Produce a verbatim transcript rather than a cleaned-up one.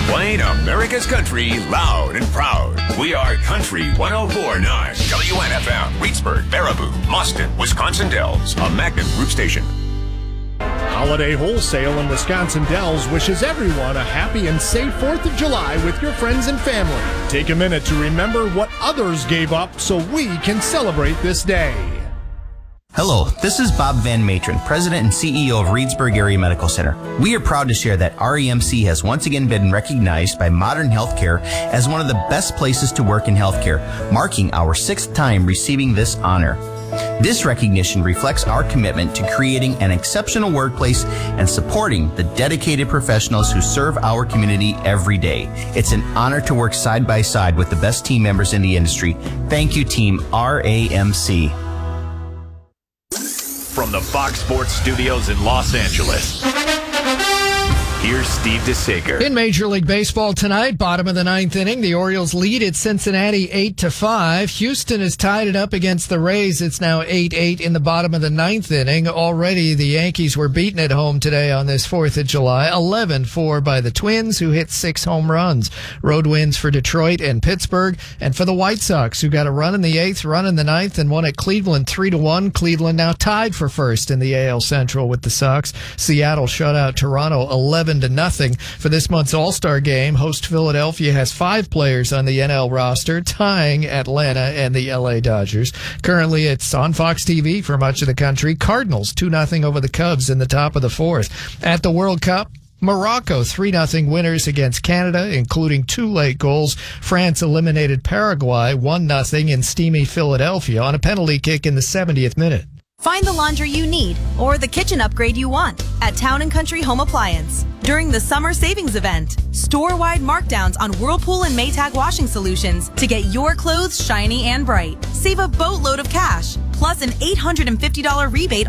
Playing America's country loud and proud. We are Country one oh four point nine. W N F M, Reedsburg, Baraboo, Mustin, Wisconsin Dells. A Magnum Group station. Holiday Wholesale in Wisconsin Dells wishes everyone a happy and safe fourth of July with your friends and family. Take a minute to remember what others gave up so we can celebrate this day. Hello, this is Bob Van Matron, President and C E O of Reedsburg Area Medical Center. We are proud to share that R E M C has once again been recognized by Modern Healthcare as one of the best places to work in healthcare, marking our sixth time receiving this honor. This recognition reflects our commitment to creating an exceptional workplace and supporting the dedicated professionals who serve our community every day. It's an honor to work side by side with the best team members in the industry. Thank you, Team R A M C. From the Fox Sports Studios in Los Angeles, here's Steve DeSager. In Major League Baseball tonight, bottom of the ninth inning, the Orioles lead at Cincinnati eight to five. Houston has tied it up against the Rays. It's now eight eight in the bottom of the ninth inning. Already the Yankees were beaten at home today on this fourth of July, eleven four by the Twins, who hit six home runs. Road wins for Detroit and Pittsburgh, and for the White Sox, who got a run in the eighth, run in the ninth, and won at Cleveland three to one. Cleveland now tied for first in the A L Central with the Sox. Seattle shut out Toronto eleven to nothing. For this month's All-Star game, host Philadelphia has five players on the N L roster, tying Atlanta and the L A Dodgers. Currently, it's on Fox T V for much of the country. Cardinals two nothing over the Cubs in the top of the fourth. At the World Cup, Morocco three nothing winners against Canada, including two late goals. France eliminated Paraguay one nothing in steamy Philadelphia on a penalty kick in the seventieth minute. Find the laundry you need or the kitchen upgrade you want at Town and Country Home Appliance. During the summer savings event, store-wide markdowns on Whirlpool and Maytag washing solutions to get your clothes shiny and bright. Save a boatload of cash, plus an eight hundred fifty dollars rebate